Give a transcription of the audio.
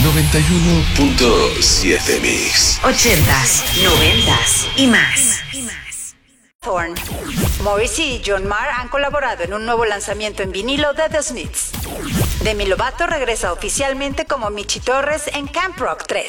91.7 Mix. 80s, 90s y más. Thorn. Morrissey y John Marr han colaborado en un nuevo lanzamiento en vinilo de The Smiths. Demi Lovato regresa oficialmente como Michi Torres en Camp Rock 3.